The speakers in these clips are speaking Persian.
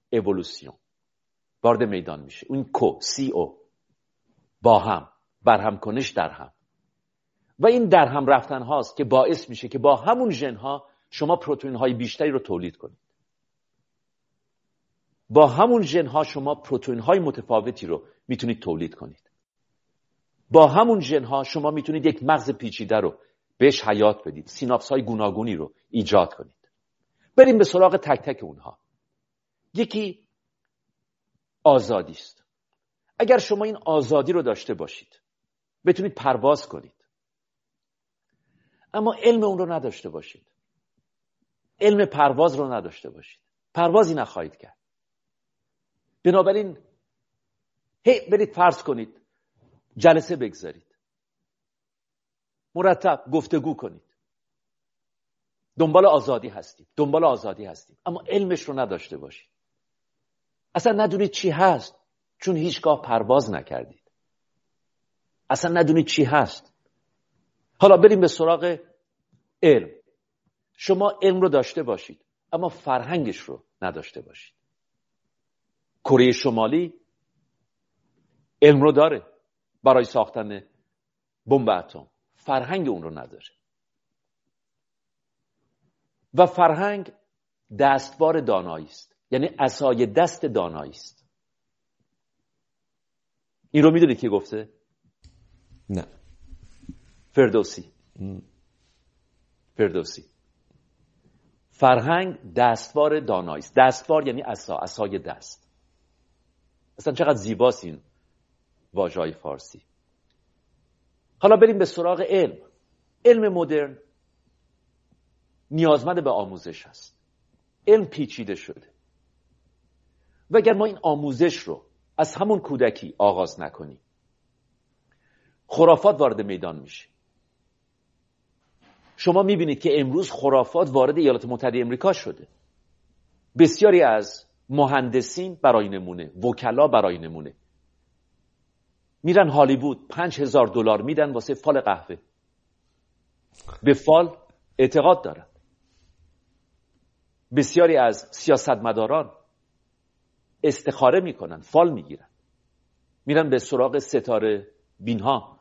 اِوولوسیون وارد میدان میشه. اون CO با هم، برهم کنش در هم، و این در هم رفتن هاست که باعث میشه که با همون ژن ها شما پروتئین های بیشتری رو تولید کنید. با همون ژن ها شما پروتئین های متفاوتی رو میتونید تولید کنید. با همون ژن ها شما میتونید یک مغز پیچیده رو بهش حیات بدید، سیناپس های گوناگونی رو ایجاد کنید. بریم به سراغ تک تک اونها. یکی آزادی است. اگر شما این آزادی رو داشته باشید، بتونید پرواز کنید، اما علم اون رو نداشته باشید، علم پرواز رو نداشته باشید، پروازی نخواهید کرد. بنابراین برید فرض کنید جلسه بگذارید، مرتب گفتگو کنید، دنبال آزادی هستید، اما علمش رو نداشته باشید، اصلا ندونید چی هست، چون هیچگاه پرواز نکردید، اصلا ندونید چی هست. حالا بریم به سراغ علم. شما علم رو داشته باشید اما فرهنگش رو نداشته باشید. کره شمالی علم رو داره برای ساختن بمب اتم، فرهنگ اون رو نداره. و فرهنگ دستوار دانایی است، یعنی عصای دست دانایی است. این رو میدونید که گفته؟ نه. فردوسی. فرهنگ دستوار دانایی است. دستوار یعنی عصای دست. اصلا چقدر زیباست این واژه‌های فارسی. حالا بریم به سراغ علم. علم مدرن نیازمند به آموزش هست. علم پیچیده شده و اگر ما این آموزش رو از همون کودکی آغاز نکنیم، خرافات وارد میدان میشه. شما میبینید که امروز خرافات وارد ایالات متحده امریکا شده. بسیاری از مهندسین برای نمونه، وکلا برای نمونه، میرن هالیوود، $5,000 میدن واسه فال قهوه. به فال اعتقاد دارن. بسیاری از سیاستمداران استخاره میکنن، فال میگیرن، میرن به سراغ ستاره بینها.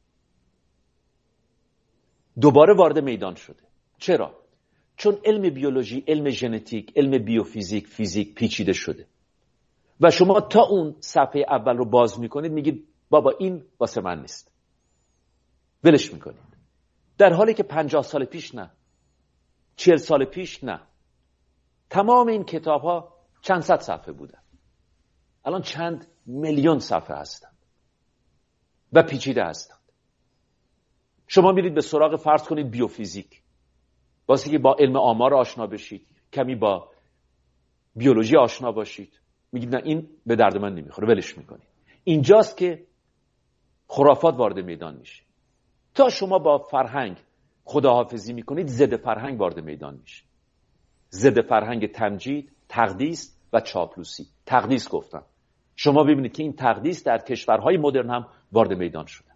دوباره وارد میدان شده. چرا؟ چون علم بیولوژی، علم ژنتیک، علم بیوفیزیک، فیزیک پیچیده شده و شما تا اون صفحه اول رو باز میکنید میگید بابا این واسه من نیست، ولش میکنید. در حالی که 50 سال پیش نه، 40 سال پیش نه. تمام این کتاب ها چند صد صفحه بودن، الان چند میلیون صفحه هستند و پیچیده هستند. شما میرید به سراغ فرض کنید بیوفیزیک، واسه که با علم آمار آشنا بشید، کمی با بیولوژی آشنا باشید، میگید نه این به درد من نمیخوره، ولش میکنید. اینجاست که خرافات وارد میدان میشه. تا شما با فرهنگ خداحافظی میکنید، ضد فرهنگ وارد میدان میشه. ضد فرهنگ تمجید، تقدیس و چاپلوسی. تقدیس گفتم. شما ببینید که این تقدیس در کشورهای مدرن هم وارد میدان شده.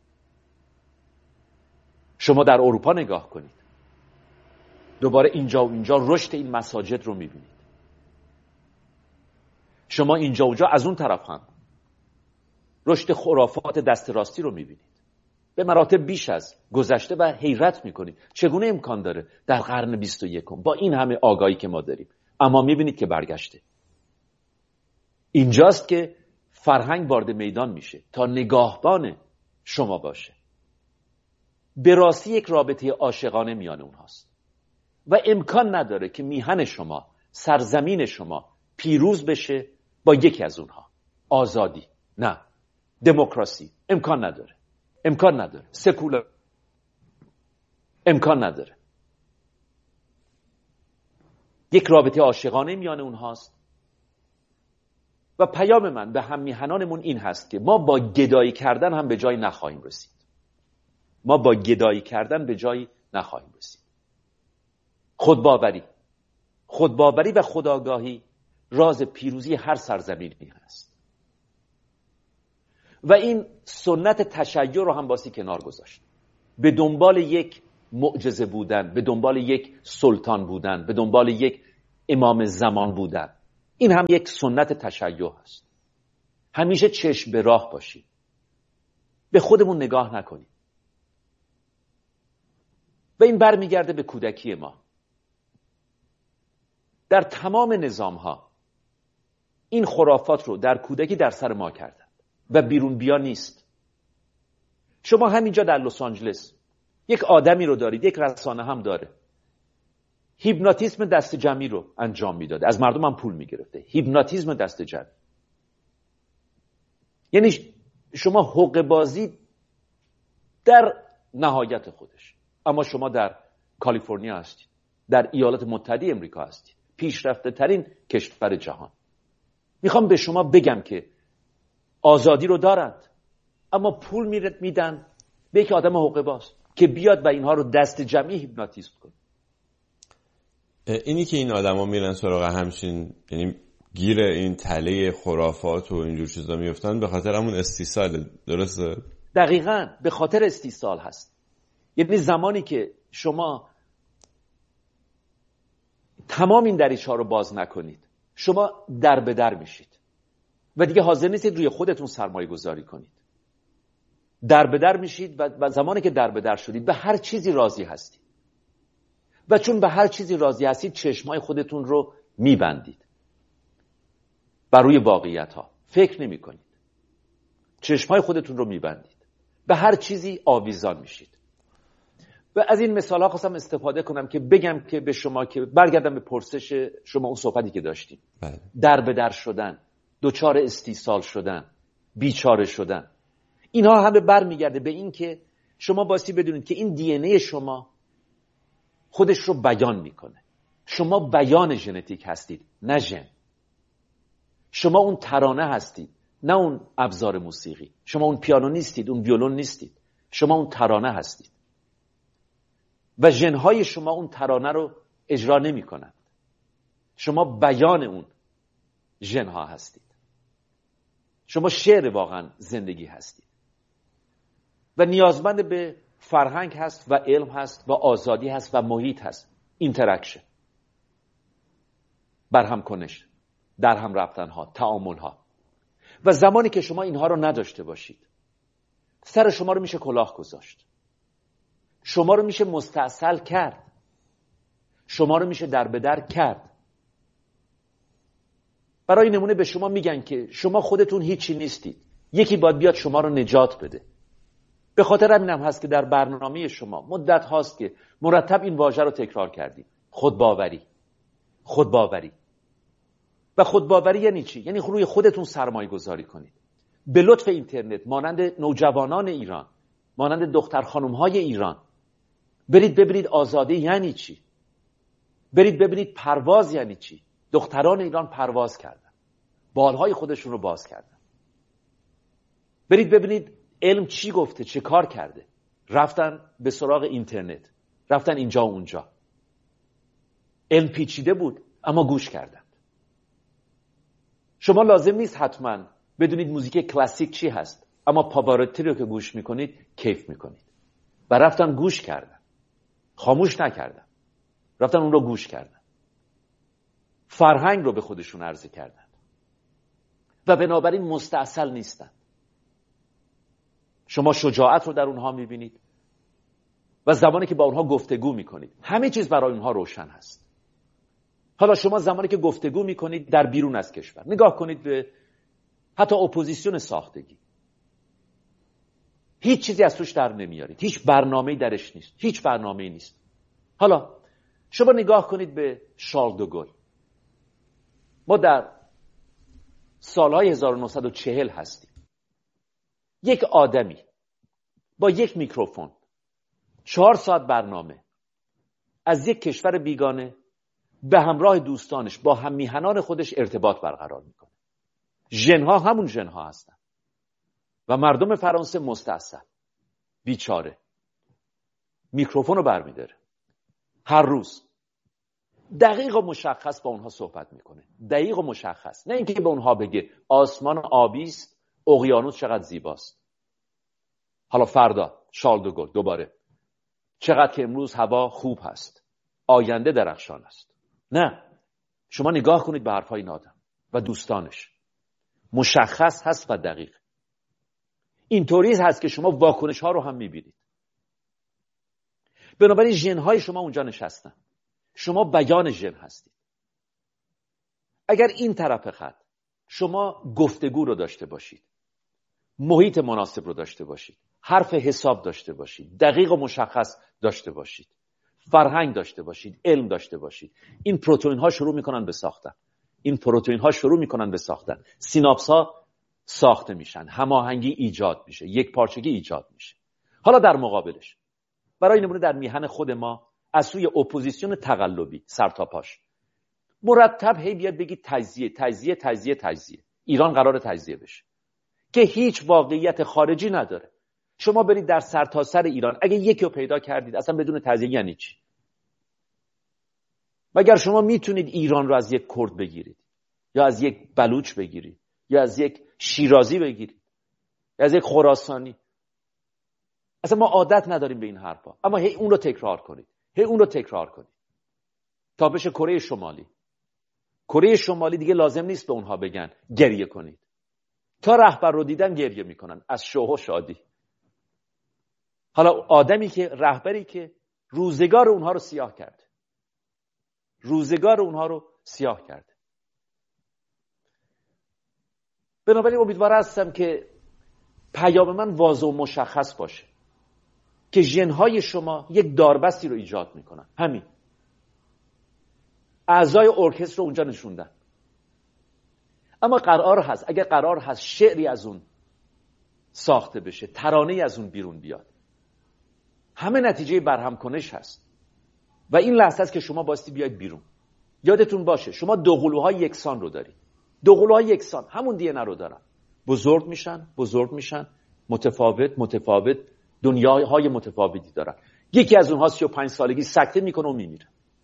شما در اروپا نگاه کنید، دوباره اینجا و اینجا رشد این مساجد رو میبینید. شما اینجا و اونجا از اون طرف هم رشد خرافات دست راستی رو میبینید به مراتب بیش از گذشته و حیرت میکنید چگونه امکان داره در قرن 21 با این همه آگاهی که ما داریم، اما میبینید که برگشته. اینجاست که فرهنگ وارد میدان میشه تا نگاهبان شما باشه. به راستی یک رابطه عاشقانه میان اونهاست و امکان نداره که میهن شما، سرزمین شما پیروز بشه با یکی از اونها. آزادی نه، دموکراسی امکان نداره، امکان نداره، سکولار امکان نداره. یک رابطه عاشقانه میان اونهاست و پیام من به هم میهنانمون این هست که ما با گدایی کردن هم به جایی نخواهیم رسید. ما با گدایی کردن به جایی نخواهیم رسید. خودباوری و خودآگاهی راز پیروزی هر سرزمینی هست و این سنت تشیع رو هم باسی کنار گذاشت. به دنبال یک معجزه بودن، به دنبال یک سلطان بودن، به دنبال یک امام زمان بودن، این هم یک سنت تشیع هست. همیشه چشم به راه باشیم، به خودمون نگاه نکنیم. و این برمیگرده به کودکی ما. در تمام نظام ها این خرافات رو در کودکی در سر ما کردن و بیرون بیا نیست. شما همینجا در لس آنجلس یک آدمی رو دارید، یک رسانه هم داره، هیپنوتیزم دست جمعی رو انجام میداده، از مردم هم پول میگرفته. هیپنوتیزم دست جمعی یعنی شما حقه بازی در نهایت خودش. اما شما در کالیفرنیا هستید، در ایالات متحده امریکا هستید، پیشرفته ترین کشور جهان. میخوام به شما بگم که آزادی رو دارند، اما پول میدن به یک آدم حقه باز که بیاد و اینها رو دست جمعی هیپنوتیزم کنه. اینی که این آدما میرن سراغ همچین، یعنی گیر این تله خرافات و اینجور چیزا میفتن، به خاطر همون استیصال، درسته؟ دقیقاً به خاطر استیصال هست. یعنی زمانی که شما تمام این دریچه‌ها رو باز نکنید، شما در به در میشید و دیگه حاضر نیستید روی خودتون سرمایه گذاری کنید. در به در میشید و زمانی که در به در شدید به هر چیزی راضی هستید. و چون به هر چیزی راضی هستید، چشمای خودتون رو میبندید بر روی واقعیت ها، فکر نمی کنید. چشمای خودتون رو میبندید، به هر چیزی آویزان میشید. و از این مثال ها خواستم استفاده کنم که بگم که به شما، که برگردم به پرسش شما، اون صحبتی که داشتیم، در به در شدن، دوچار استیصال شدن، بیچاره شدن، اینها همه برمیگرده به این که شما بایستی بدونید که این دی ان ای شما خودش رو بیان میکنه. شما بیان ژنتیک هستید، نه ژن. شما اون ترانه هستید، نه اون ابزار موسیقی. شما اون پیانو نیستید، اون ویولون نیستید. شما اون ترانه هستید و ژن‌های شما اون ترانه رو اجرا نمی‌کنند. شما بیان اون ژن‌ها هستید. شما شعر واقعا زندگی هستید و نیازمند به فرهنگ هست و علم هست و آزادی هست و محیط هست، اینتراکشن، برهم کنش، در هم رفتن ها، تعامل ها. و زمانی که شما اینها رو نداشته باشید، سر شما رو میشه کلاه گذاشت، شما رو میشه مستعسل کرد، شما رو میشه در به در کرد. برای نمونه به شما میگن که شما خودتون هیچی نیستید، یکی باید بیاد شما رو نجات بده. به خاطر همین هم هست که در برنامه شما مدت هاست که مرتب این واژه رو تکرار کردیم، خودباوری. خودباوری و خودباوری یعنی چی؟ یعنی روی خودتون سرمایه گذاری کنید. به لطف اینترنت، مانند نوجوانان ایران، مانند دختر خانم های ایران، برید ببینید آزادی یعنی چی. برید ببینید پرواز یعنی چی. دختران ایران پرواز کردن، بالهای خودشون رو باز کردن. برید ببینید علم چی گفته، چه کار کرده. رفتن به سراغ اینترنت، رفتن اینجا و اونجا. علم پیچیده بود اما گوش کردن. شما لازم نیست حتما بدونید موزیک کلاسیک چی هست، اما پاواروتی رو که گوش میکنید کیف میکنید. و رفتن گوش کردن، خاموش نکردن، رفتن اون رو گوش کردن، فرهنگ رو به خودشون عرضه کردن و بنابراین مستعسل نیستن. شما شجاعت رو در اونها میبینید و زمانی که با اونها گفتگو میکنید همه چیز برای اونها روشن هست. حالا شما زمانی که گفتگو میکنید در بیرون از کشور، نگاه کنید به حتی اپوزیسیون ساختگی، هیچ چیزی از توش در نمیارید، هیچ برنامه‌ای درش نیست، هیچ برنامه‌ای نیست. حالا شما نگاه کنید به شارل دوگل. ما در سالهای 1940 هستیم. یک آدمی با یک میکروفون 4 ساعت برنامه از یک کشور بیگانه به همراه دوستانش با هم میهنان خودش ارتباط برقرار میکنه. ژن‌ها همون ژن‌ها هستن و مردم فرانسه مستعصل، بیچاره، میکروفون رو برمیداره، هر روز دقیق و مشخص با اونها صحبت میکنه، دقیق و مشخص. نه اینکه به اونها بگه آسمان آبی است، اقیانوس چقدر زیباست. حالا فردا شارل دوگل دوباره چقدر که امروز هوا خوب هست، آینده درخشان است. نه، شما نگاه کنید به حرفای این آدم. و دوستانش. مشخص هست و دقیق. اینطوری هست که شما واکنش ها رو هم میبینید. بنابراین ژن های شما اونجا نشستن. شما بیان ژن هستید. اگر این طرف خط شما گفتگو رو داشته باشید، محیط مناسب رو داشته باشید، حرف حساب داشته باشید، دقیق و مشخص داشته باشید، فرهنگ داشته باشید، علم داشته باشید، این پروتئین ها شروع میکنن به ساختن. سیناپس ها ساخته میشن، هماهنگی ایجاد میشه، یک پارچگی ایجاد میشه. حالا در مقابلش برای نمونه در میهن خود ما از سوی اپوزیسیون تقلبی سرتاپاش مرتب هی بیاد بگید تجزیه. ایران قرار تجزیه بشه که هیچ واقعیت خارجی نداره. شما برید در سرتاسر ایران، اگه یکی رو پیدا کردید اصلا بدون تجزیه یعنی چی؟ مگر شما میتونید ایران رو از یک کرد بگیرید، یا از یک بلوچ بگیرید، یا از یک شیرازی بگیرید، یا از یک خراسانی؟ اصلا ما عادت نداریم به این حرفا، اما هی اون رو تکرار کنید تا بشه کره شمالی دیگه لازم نیست به اونها بگن گریه کنید. تا رهبر رو دیدن گریه میکنن از شوق و شادی. حالا رهبری که روزگار اونها رو سیاه کرده. بنابراین امیدوار هستم که پیام من واضح و مشخص باشه که ژن‌های شما یک داربستی رو ایجاد میکنن. همین اعضای ارکستر رو اونجا نشوندن. اما اگر قرار هست شعری از اون ساخته بشه، ترانه‌ای از اون بیرون بیاد، همه نتیجه برهم کنش هست و این لحظه است که شما باستی بیاید بیرون. یادتون باشه شما دو قلوهای یکسان رو دارید. دو قلوهای یکسان همون دی ان رو دارن. بزرگ میشن، متفاوت دنیاهای متفاوتی دارن. یکی از اونها 35 سالگی سکته میکنه و میمیره.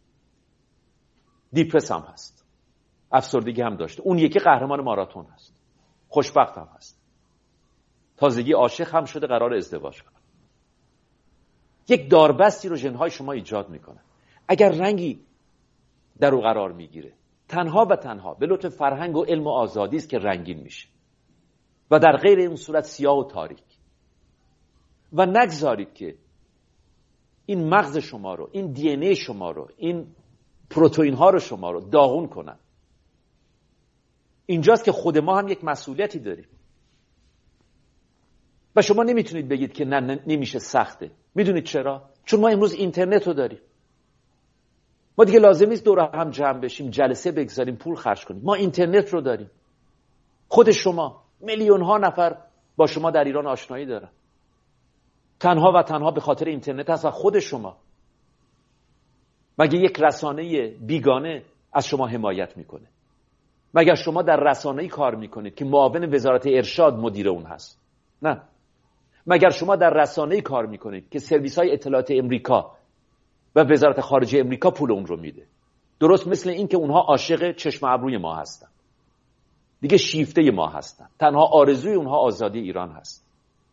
دیپرس هم هست، افسردگی هم داشته. اون یکی قهرمان ماراتون هست، خوشبخت هم هست، تازگی عاشق هم شده، قرار ازدواج کنه. یک داربستی رو ژن‌های شما ایجاد میکنه. اگر رنگی در او قرار میگیره، تنها و تنها به لطف فرهنگ و علم و آزادی است که رنگین میشه و در غیر این صورت سیاه و تاریک. و نگذارید که این مغز شما رو، این دی ان ای شما رو، این پروتئین ها رو شما رو داغون کنن. اینجاست که خود ما هم یک مسئولیتی داریم و شما نمیتونید بگید که نه نمیشه، سخته. میدونید چرا؟ چون ما امروز اینترنت رو داریم. ما دیگه لازم نیست دور هم جمع بشیم، جلسه بگذاریم، پول خرج کنیم. ما اینترنت رو داریم. خود شما، میلیون ها نفر با شما در ایران آشنایی دارن. تنها و تنها به خاطر اینترنت هست و خود شما. مگه یک رسانه بیگانه از شما حمایت میکنه؟ مگر شما در رسانه‌ای کار میکنید که معاون وزارت ارشاد مدیر اون هست؟ نه. مگر شما در رسانه‌ای کار میکنید که سرویس‌های اطلاعات امریکا و وزارت خارجه امریکا پول اون رو میده؟ درست مثل این که اونها عاشق چشم ابروی ما هستن، دیگه شیفته ما هستن. تنها آرزوی اونها آزادی ایران هست.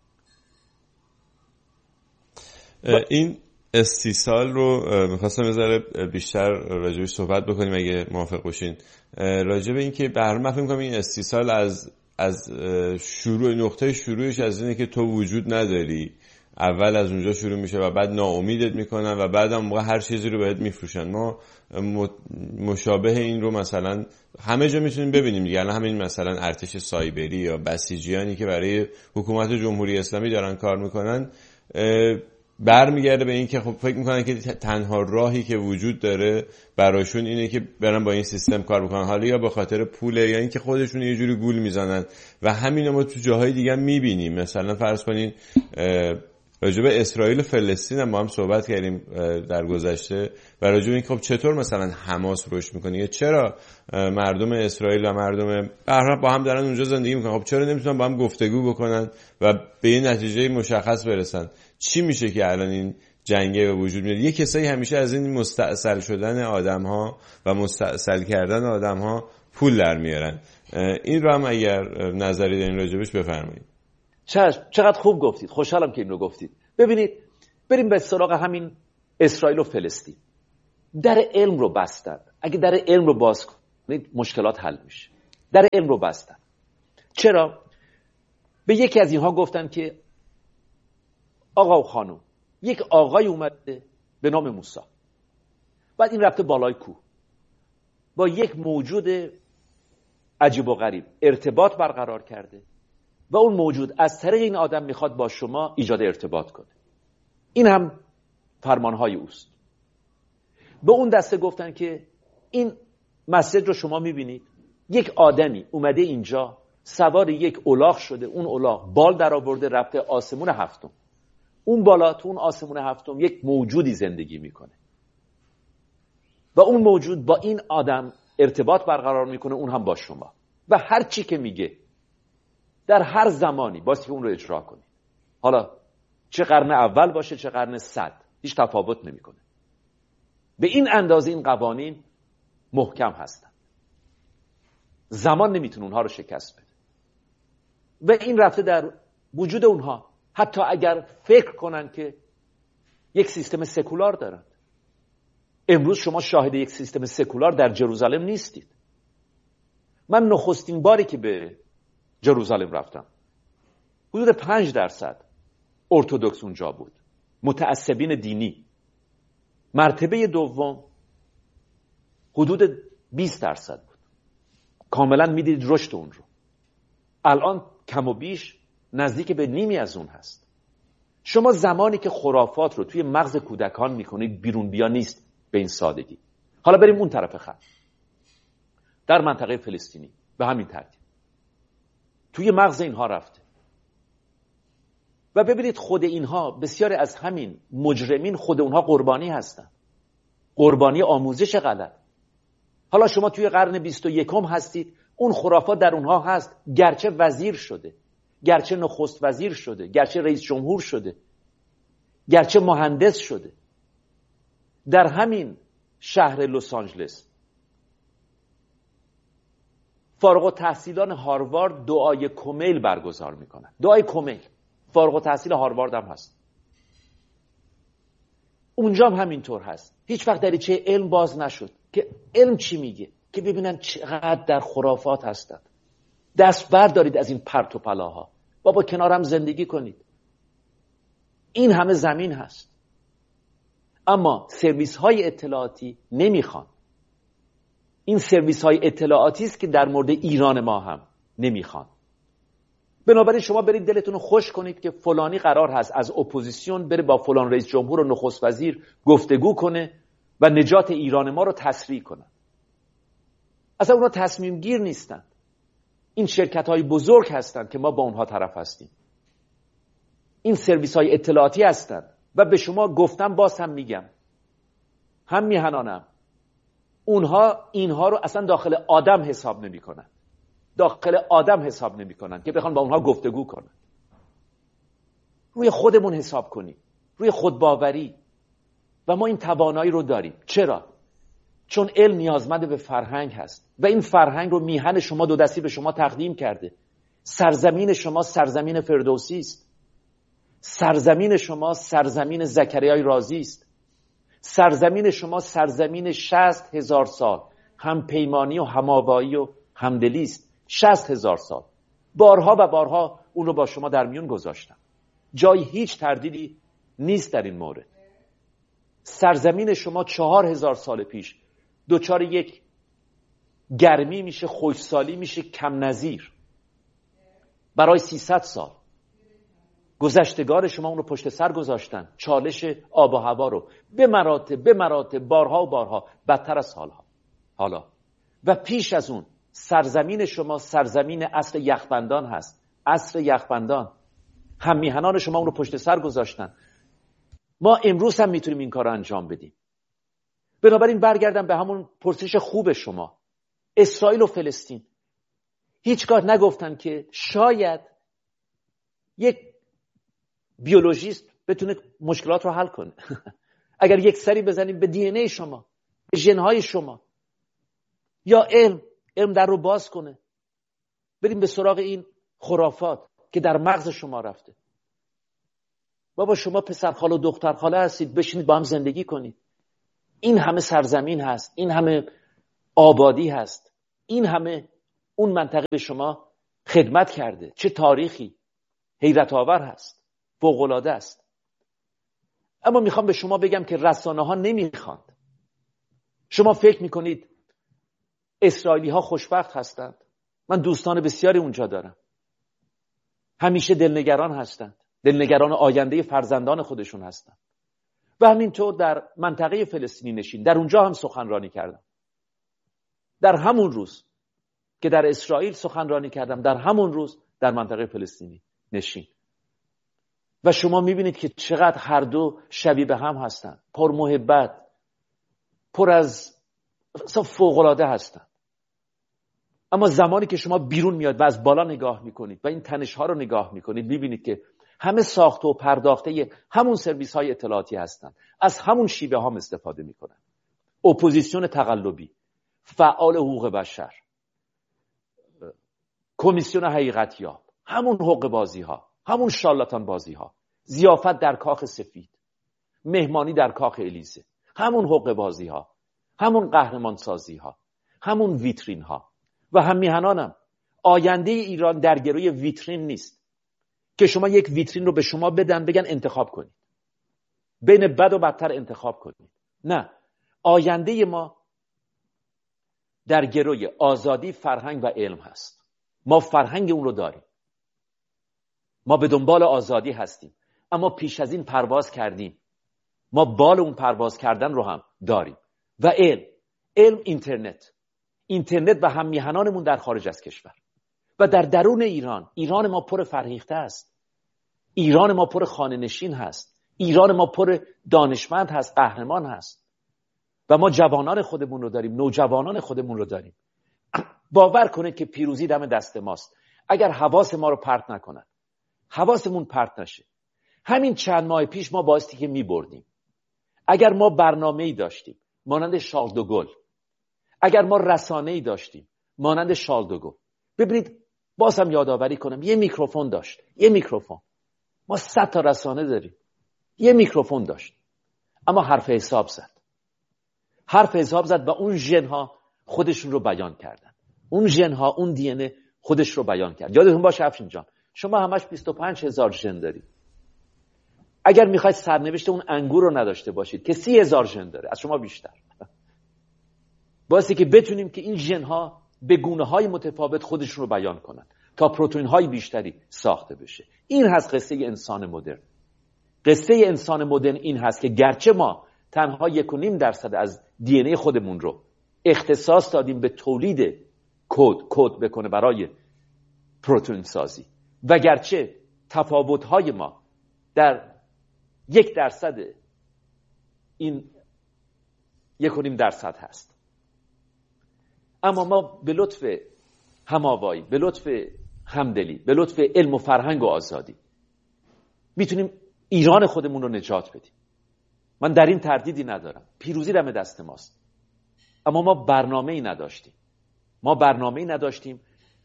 این استیصال رو میخواستم یه ذره بیشتر راجبش صحبت بکنیم اگه موافق باشین. راجب این که به هر حال من فکر می‌کنم این استیصال از نقطه شروعش از اینه که تو وجود نداری، اول از اونجا شروع میشه و بعد ناامیدت میکنن و بعد هم موقع هر چیزی رو بهت میفروشن. ما مشابه این رو مثلا همه جا میتونیم ببینیم دیگه. الان همین مثلا ارتش سایبری یا بسیجیانی که برای حکومت جمهوری اسلامی دارن کار میکنن، برمیگرده به این که خب فکر میکنن که تنها راهی که وجود داره براشون اینه که برن با این سیستم کار بکنن، حالا یا به خاطر پوله یا اینکه خودشون یه جوری گول میزنن. و همین ما تو جاهای دیگه میبینیم. مثلا فرض کنین راجع به اسرائیل و فلسطین هم با هم صحبت کردیم در گذشته و راجع به این خب چطور مثلا حماس رشد میکنه یا چرا مردم اسرائیل و مردم عرب با هم دارن اونجا زندگی میکنن، خب چرا نمیتونن با هم گفتگو بکنن و به یه نتیجه مشخص برسن؟ چی میشه که الان این جنگه به وجود میاد؟ یه کسایی همیشه از این مستأصل شدن آدم‌ها و مستأصل کردن آدم‌ها پول در میارن. این رو هم اگر نظری دارین راجبش بفرمایید. چقدر خوب گفتید. خوشحالم که این رو گفتید. ببینید، بریم به سراغ همین اسرائیل و فلسطین. در علم رو بستن. اگه در علم رو باز کنید مشکلات حل میشه. در علم رو بستن. چرا؟ به یکی از اینها گفتن که آقا و خانم، یک آقای اومده به نام موسی، بعد این رفته بالای کوه با یک موجود عجیب و غریب ارتباط برقرار کرده و اون موجود از طریق این آدم میخواد با شما ایجاد ارتباط کنه. این هم فرمانهای اوست. به اون دسته گفتن که این مسجد رو شما میبینید، یک آدمی اومده اینجا سوار یک الاغ شده، اون الاغ بال در آورده رفته آسمون هفتم، اون بالا تو اون آسمون هفتم یک موجودی زندگی میکنه و اون موجود با این آدم ارتباط برقرار میکنه، اون هم با شما، و هر چی که میگه در هر زمانی باید که اون رو اجرا کنید. حالا چه قرن اول باشه چه قرن 100 هیچ تفاوت نمیکنه. به این اندازه این قوانین محکم هستن، زمان نمیتونه اونها رو شکست بده. و این رفته در وجود اونها، حتی اگر فکر کنن که یک سیستم سکولار دارن. امروز شما شاهد یک سیستم سکولار در جروزالم نیستید. من نخستین باری که به جروزالم رفتم حدود 5% ارتدوکس اونجا بود، متعصبین دینی. مرتبه دوم حدود 20% بود. کاملا میدید رشد اون رو. الان کم و بیش نزدیک به نیمی از اون هست. شما زمانی که خرافات رو توی مغز کودکان میکنید بیرون بیا نیست به این سادگی. حالا بریم اون طرف خط، در منطقه فلسطینی به همین ترتیب توی مغز اینها رفته و ببینید خود اینها، بسیاری از همین مجرمین خود اونها قربانی هستن، قربانی آموزش غلط. حالا شما توی قرن 21 هستید، اون خرافات در اونها هست، گرچه وزیر شده، گرچه نخست وزیر شده، گرچه رئیس جمهور شده، گرچه مهندس شده. در همین شهر لس آنجلس فارغ التحصیلان هاروارد دعای کمیل برگزار میکنن. دعای کمیل فارغ التحصیل هاروارد هم هست. اونجا هم همینطور هست. هیچ وقت دریچه علم باز نشد که علم چی میگه، که ببینن چقدر در خرافات هستند. دست بردارید از این پرت و پلاها، بابا کنارم زندگی کنید. این همه زمین هست، اما سرویس های اطلاعاتی نمیخوان. این سرویس های اطلاعاتی است که در مورد ایران ما هم نمیخوان. بنابراین شما برید دلتون رو خوش کنید که فلانی قرار هست از اپوزیسیون بره با فلان رئیس جمهور و نخست وزیر گفتگو کنه و نجات ایران ما رو تسریع کنه. اصلا اونا تصمیم گیر نیستن. این شرکت های بزرگ هستن که ما با اونها طرف هستیم. این سرویس های اطلاعاتی هستن و به شما گفتم، باز هم میگم، هم میهنانم، اونها اینها رو اصلا داخل آدم حساب نمی کنن. داخل آدم حساب نمی کنن که بخوان با اونها گفتگو کنن. روی خودمون حساب کنیم، روی خودباوری، و ما این توانایی رو داریم. چرا؟ چون علم نیازمند به فرهنگ هست و این فرهنگ رو میهن شما دو دستی به شما تقدیم کرده. سرزمین شما سرزمین فردوسی است. سرزمین شما سرزمین زکریای رازی است. سرزمین شما سرزمین 60,000 سال هم پیمانی و هماوایی و همدلی است. 60,000 سال بارها و بارها اون رو با شما در میون گذاشتم. جای هیچ تردیدی نیست در این مورد. سرزمین شما 4,000 سال پیش دوچار یک گرمی میشه، خشکسالی میشه کم نظیر. برای 300 سال گذشتگان شما اون رو پشت سر گذاشتن. چالش آب و هوا رو به مراتب بارها و بارها بدتر از حالا. و پیش از اون سرزمین شما سرزمین عصر یخبندان هست. عصر یخبندان هم میهنان شما اون رو پشت سر گذاشتن. ما امروز هم میتونیم این کار رو انجام بدیم. بنابراین برگردم به همون پرسش خوب شما. اسرائیل و فلسطین هیچگاه نگفتن که شاید یک بیولوژیست بتونه مشکلات رو حل کنه. اگر یک سری بزنیم به دی ان ای شما، به ژن‌های شما، یا علم در رو باز کنه، بریم به سراغ این خرافات که در مغز شما رفته. بابا شما پسرخاله و دخترخاله هستید، بشینید با هم زندگی کنید. این همه سرزمین هست، این همه آبادی هست، این همه اون منطقه به شما خدمت کرده، چه تاریخی، حیرت آور هست، فوق‌العاده است. اما میخوام به شما بگم که رسانه ها نمیخواند. شما فکر میکنید اسرائیلی ها خوشبخت هستند؟ من دوستان بسیاری اونجا دارم، همیشه دلنگران هستند، دلنگران آینده فرزندان خودشون هستند. و همینطور در منطقه فلسطینی نشین، در اونجا هم سخنرانی کردم. در همون روز که در اسرائیل سخنرانی کردم، در همون روز در منطقه فلسطینی نشین. و شما میبینید که چقدر هر دو شبیه به هم هستند، پر محبت، پر از فوق‌العاده هستند. اما زمانی که شما بیرون میاد و از بالا نگاه میکنید و این تنش ها رو نگاه میکنید، میبینید که همه ساخته و پرداخته همون سرویس های اطلاعاتی هستند، از همون شیوه ها استفاده میکنن. اپوزیسیون تقلبی، فعال حقوق بشر، کمیسیون حقیقتیاب، همون حقوق بازی ها، همون شارلاتان بازی ها، ضیافت در کاخ سفید، مهمانی در کاخ الیزه، همون حقوق بازی ها، همون قهرمان سازی ها، همون ویترین ها. و هم میهنانم، آینده ایران در گروی ویترین نیست که شما یک ویترین رو به شما بدن بگن انتخاب کنید، بین بد و بدتر انتخاب کنید. نه، آینده ما در گروی آزادی، فرهنگ و علم هست. ما فرهنگ اون رو داریم، ما به دنبال آزادی هستیم، اما پیش از این پرواز کردیم، ما بال اون پرواز کردن رو هم داریم. و علم اینترنت و هم میهنانمون در خارج از کشور و در درون ایران ما پر فرهیخته است، ایران ما پر خانه نشین هست، ایران ما پر دانشمند هست، قهرمان هست. و ما جوانان خودمون رو داریم، نوجوانان خودمون رو داریم. باور کنید که پیروزی دم دست ماست. اگر حواس ما رو پرت نکنن، حواسمون پرت نشه. همین چند ماه پیش ما بایستی که می‌بردیم. اگر ما برنامه‌ای داشتیم مانند شارل دو گل، اگر ما رسانه‌ای داشتیم مانند شارل دو گل. ببینید، باز هم یادآوری کنم، یه میکروفون داشت، یه میکروفون. ما 100 تا رسانه داریم، یه میکروفون داشت، اما حرف حساب زد و اون ژن‌ها خودشون رو بیان کردن. اون ژن‌ها، اون دی ان ای خودش رو بیان کرد. یادتون باشه افشین جان، شما همش 25,000 ژن دارید. اگر میخواید سرنوشت اون انگور رو نداشته باشید که 30,000 ژن داره، از شما بیشتر. واسه که بتونیم که این ژن‌ها به گونه‌های متفاوت خودشون رو بیان کنن تا پروتئین‌های بیشتری ساخته بشه. این هست قصه انسان مدرن. قصه انسان مدرن این هست که گرچه ما تنها 1.5% از دی ان ای خودمون رو اختصاص دادیم به تولید کد بکنه برای پروتئین سازی و گرچه تفاوت‌های ما در 1% این 1.5% هست، اما ما به لطف هماوایی، به لطف همدلی، به لطف علم و فرهنگ و آزادی میتونیم ایران خودمون رو نجات بدیم. من در این تردیدی ندارم، پیروزی دم دست ماست. اما ما برنامه‌ای نداشتیم.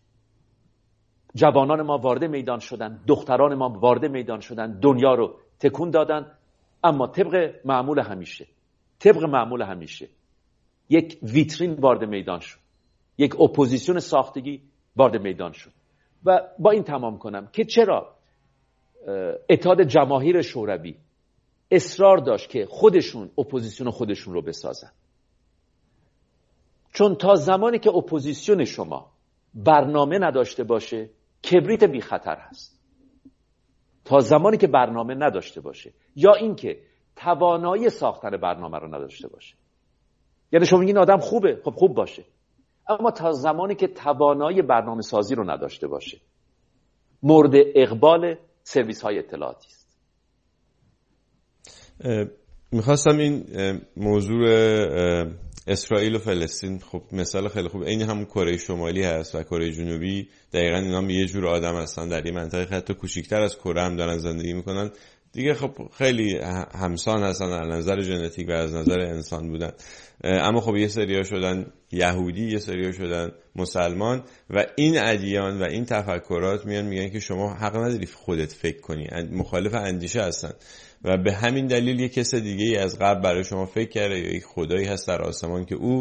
جوانان ما وارد میدان شدن، دختران ما وارد میدان شدن، دنیا رو تکون دادن. اما طبق معمول همیشه یک ویترین وارد میدان شد، یک اپوزیسیون ساختگی وارد میدان شد. و با این تمام کنم که چرا اتحاد جماهیر شوروی اصرار داشت که خودشون اپوزیسیون خودشون رو بسازن. چون تا زمانی که اپوزیسیون شما برنامه نداشته باشه، کبریت بی خطر هست. تا زمانی که برنامه نداشته باشه، یا اینکه توانایی ساختن برنامه رو نداشته باشه. یعنی شما میگین آدم خوبه، خب خوب باشه، اما تا زمانی که توانایی برنامه سازی رو نداشته باشه، مورد اقبال سرویس های اطلاعاتی است. میخواستم این موضوع اسرائیل و فلسطین، خب مثال خیلی خوب، این همون کره شمالی هست و کره جنوبی، دقیقاً اینا هم یه جور آدم هستن، در این منطقه حتی کوچیک‌تر از کره هم دارن زندگی میکنن دیگه. خب خیلی همسان هستن از نظر ژنتیک و از نظر انسان بودن. اما خب یه سریا شدن یهودی، یه سریا شدن مسلمان، و این ادیان و این تفکرات میگن که شما حق نداری خودت فکر کنی، مخالف اندیشه هستن و به همین دلیل یک کس دیگه ای از قبل برای شما فکر کرده، یا یک خدایی هست در آسمان که او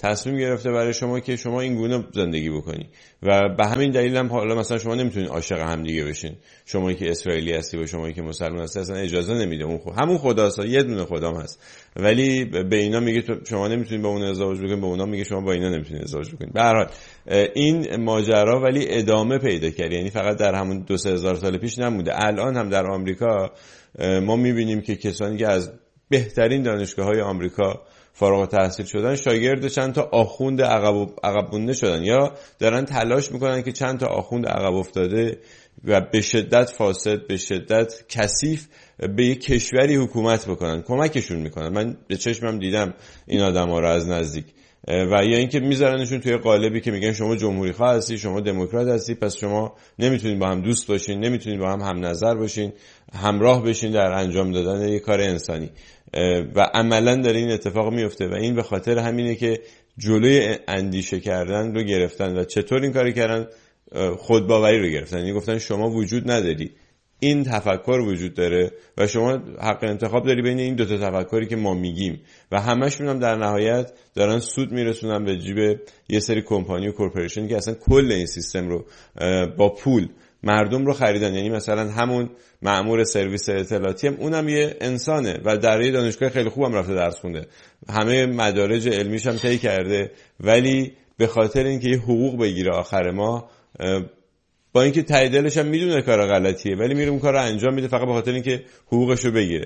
تصمیم گرفته برای شما که شما این گونه زندگی بکنی و به همین دلیل هم حالا مثلا شما نمیتونید عاشق هم دیگه بشین. شمایی که اسرائیلی هستی و شمایی که مسلمان هستی اصلا اجازه نمیده. اون همون خداست، یه دونه خدام هست، ولی به اینا میگه شما نمیتونید با اون ازدواج بکنید، به اونا میگه شما با اینا نمیتونید ازدواج بکنید. به هر حال این ماجرا ولی ادامه پیدا کرد، یعنی فقط در همون 2-3 هزار سال پیش نموده. الان هم در آمریکا ما میبینیم که کسانی که از بهترین دانشگاه‌های آمریکا فارغ التحصیل شدن شاگرد چند تا آخوند عقب مونده شدن، یا دارن تلاش میکنن که چند تا آخوند عقب افتاده و به شدت فاسد، به شدت کثیف به یک کشوری حکومت بکنن، کمکشون میکنن. من به چشمم دیدم این آدم‌ها رو از نزدیک. و یا اینکه میذارنشون توی قالبی که میگن شما جمهوری خواه هستی، شما دموکرات هستی، پس شما نمیتونید با هم دوست باشین، نمیتونید با هم نظر باشین، همراه بشین در انجام دادن یک کار انسانی. و عملا داره این اتفاق میفته و این به خاطر همینه که جلوی اندیشه کردن رو گرفتن. و چطور این کاری کردن؟ خودباوری رو گرفتن، یعنی گفتن شما وجود نداری، این تفکر وجود داره و شما حق انتخاب داری بین این 2 تا تفکری که ما میگیم. و همشون هم در نهایت دارن سود میرسونن به جیب یه سری کمپانی و کورپوریشن که اصلا کل این سیستم رو با پول مردم رو خریدن. یعنی مثلا همون مأمور سرویس اطلاعاتی هم اونم یه انسانه و در یه دانشگاه خیلی خوبم رفته درس خونده، همه مدارج علمیش هم طی کرده، ولی به خاطر اینکه یه حقوق بگیره آخر ماه، با اینکه ته دلش هم میدونه کار غلطیه ولی میره اون کار رو انجام میده فقط به خاطر اینکه حقوقش رو بگیره.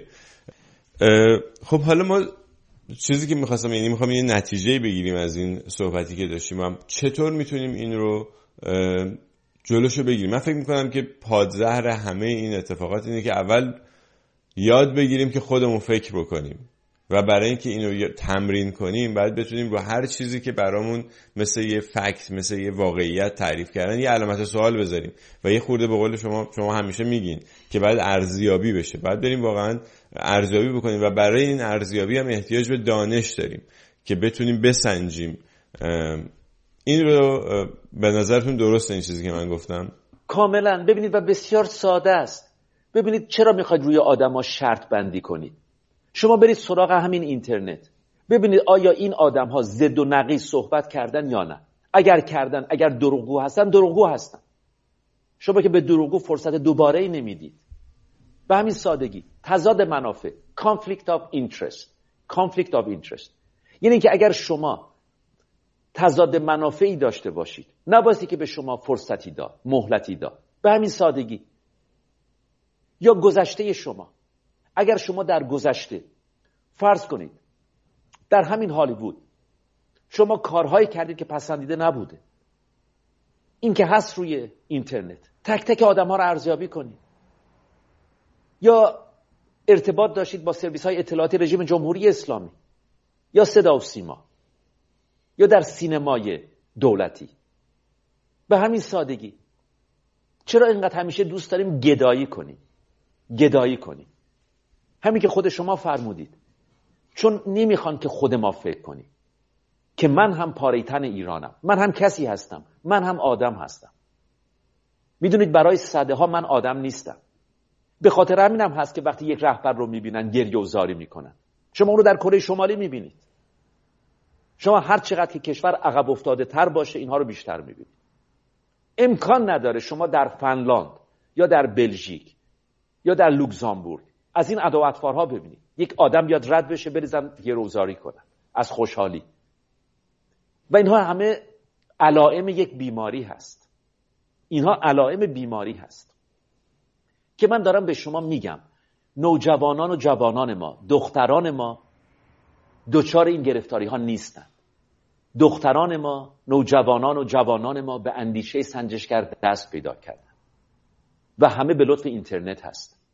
خب حالا ما چیزی که میخوام یه نتیجه بگیریم از این صحبتی که داشتیم، هم چطور میتونیم این رو جلوشو بگیریم. من فکر میکنم که پادزهر همه این اتفاقات اینه که اول یاد بگیریم که خودمون فکر بکنیم و برای اینکه اینو تمرین کنیم باید بتونیم رو هر چیزی که برامون مثل یه فکت، مثل یه واقعیت تعریف کردن یه علامت سوال بذاریم و یه خورده به قول شما همیشه میگین که باید ارزیابی بشه، باید بریم واقعا ارزیابی بکنیم و برای این ارزیابی هم احتیاج به دانش داریم که بتونیم بسنجیم. این رو به نظرتون درسته این چیزی که من گفتم؟ کاملا. ببینید و بسیار ساده است. ببینید چرا میخواید روی آدما شرط بندی کنید؟ شما برید سراغ همین اینترنت ببینید آیا این آدم ها ضد و نقیض صحبت کردن یا نه. اگر کردن، اگر دروغگو هستن، دروغگو هستن. شما که به دروغگو فرصت دوباره ای نمیدید. به همین سادگی. تضاد منافع، conflict of interest. یعنی که اگر شما تضاد منافعی داشته باشید نباید که به شما فرصتی داد، مهلتی داد. به همین سادگی. یا گذشته شما، اگر شما در گذشته فرض کنید در همین هالیوود شما کارهایی کردید که پسندیده نبوده، این که هست روی اینترنت، تک تک آدم ها رو ارزیابی کنید. یا ارتباط داشتید با سرویس های اطلاعاتی رژیم جمهوری اسلامی یا صدا و سیما یا در سینمای دولتی. به همین سادگی. چرا اینقدر همیشه دوست داریم گدایی کنیم؟ همین که خود شما فرمودید، چون نمیخوان که خود ما فکر کنیم که من هم پاره تن ایرانم، من هم کسی هستم، من هم آدم هستم. میدونید برای صده ها من آدم نیستم. به خاطر همینم هست که وقتی یک رهبر رو میبینن گریه و زاری میکنن. شما اون رو در کره شمالی میبینید. شما هر چقدر که کشور عقب افتاده تر باشه اینها رو بیشتر میبینید. امکان نداره شما در فنلاند یا در بلژیک یا در لوکزامبورگ از این ادا و اطوارها ببینید. یک آدم بیاد رد بشه بریزن گروزاری کنن از خوشحالی. و اینها همه علائم یک بیماری هست. اینها علائم بیماری هست که من دارم به شما میگم. نوجوانان و جوانان ما، دختران ما دچار این گرفتاری ها نیستن. دختران ما، نوجوانان و جوانان ما به اندیشه سنجشگر دست پیدا کردن و همه به لطف اینترنت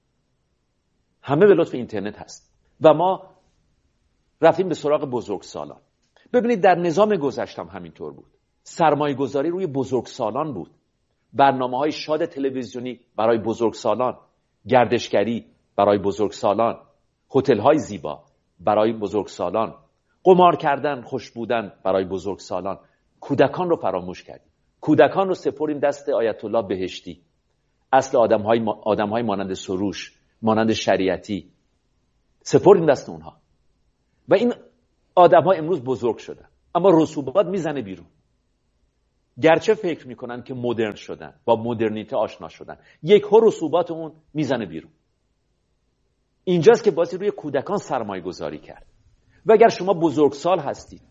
هست. و ما رفتیم به سراغ بزرگسالان. ببینید در نظام گذشتم همینطور بود. سرمایه گذاری روی بزرگسالان بود. برنامه‌های شاد تلویزیونی برای بزرگسالان، گردشگری برای بزرگسالان، هتل‌های زیبا برای بزرگسالان، قمار کردن، خوش بودن برای بزرگسالان. کودکان رو فراموش کردیم. کودکان رو سپریم دست آیت الله بهشتی، اصل آدم‌های مانند سروش، مانند شریعتی، سپریم دست اونها. و این آدم‌ها امروز بزرگ شدن. اما رسوبات میزنه بیرون. گرچه فکر میکنن که مدرن شدن، با مدرنیته آشنا شدن، یکهو رسوبات اون میزنه بیرون. اینجاست که باید روی کودکان سرمایه گذاری کرد. و اگر شما بزرگسال هستید،